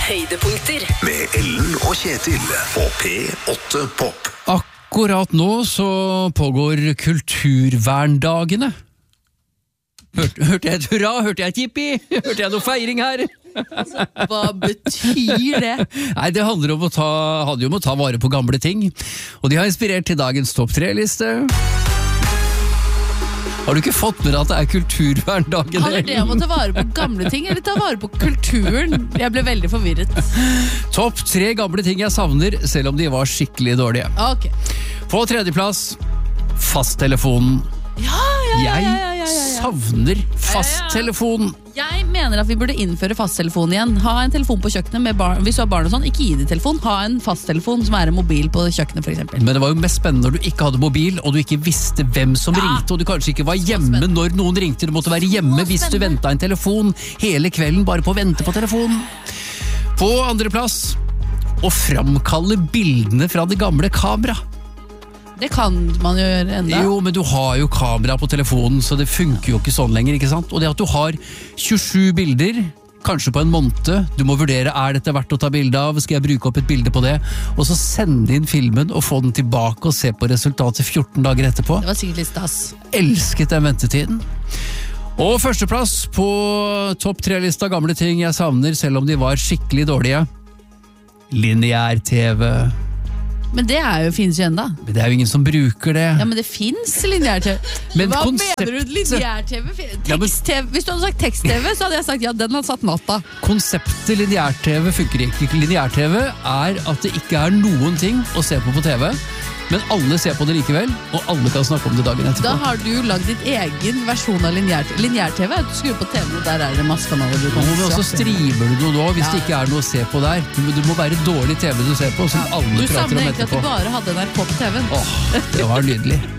Høydepunkter med Ellen og Kjetil på P8 Pop. Akkurat nå så pågår kulturverndagene. Hørte jeg et hurra? Hørte jeg et jippi? Hørte jeg noe feiring her? Hva betyr det? Nei, det handler om å ta vare på gamle ting. Og de har inspirert til dagens topp 3-liste. Har du ikke fått med deg at det er kulturverndagen? Handler det om å ta vare på gamle ting, eller ta vare på kulturen? Jeg ble veldig forvirret. Topp 3 gamle ting jeg savner, selv om de var skikkelig dårlige. Ok. På 3. plass, fasttelefonen. Jeg savner fasttelefonen. Jeg mener at vi burde innføre fasttelefonen igjen. Ha en telefon på kjøkkenet med barn. Hvis du har barn og sånn, ikke gi det telefon. Ha en fasttelefon som er en mobil på kjøkkenet, for eksempel. Men det var jo mest spennende når du ikke hadde mobil, og du ikke visste hvem som ringte, og du kanskje ikke var hjemme når noen ringte. Du måtte være hjemme hvis du ventet en telefon hele kvelden bare på å vente på telefonen. På 2. plass, å framkalle bildene fra det gamle kamera. Det kan man gjøre enda. Jo, men du har jo kamera på telefonen, så det funker jo ikke sånn lenger, ikke sant? Og det at du har 27 bilder, kanskje på en måned, du må vurdere, er dette verdt å ta bilde av, skal jeg bruke opp et bilde på det, og så sende inn filmen og få den tilbake og se på resultatet 14 dager etterpå. Det var sikkert litt stas. Elsket den ventetiden. Og 1. plass på topp 3-lista gamle ting jeg savner, selv om de var skikkelig dårlige. Lineær-TV. Men det finnes jo enda. Men det er jo ingen som bruker det. Ja, men det finnes lineær-TV. Men Hva konseptet- mener du lineær-TV? Ja, men- Tekst-TV? Hvis du hadde sagt tekst-TV, så hadde jeg sagt ja, den hadde satt natta. Konseptet lineær-TV funker ikke. Lineær-TV er at det ikke er noen ting å se på TV, men alle ser på det likevel, og alle kan snakke om det dagen etterpå. Da har du lagd ditt egen versjon av lineær-TV. Lineær-TV er at du skrur på TV, og der er det masse kanaler du kan Men så streamer du noe nå, hvis det ikke er noe å se på der. Det må være dårlig TV du ser på, som alle Du prater savner om egentlig at etterpå. du bare hadde NRK på TV-en. Åh, det var nydelig.